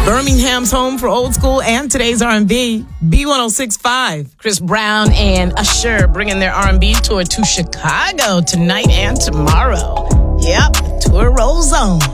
Birmingham's home for old school and today's R&B. B1065. Chris Brown and Usher bringing their R&B tour to Chicago tonight and tomorrow. Yep, the tour rolls on.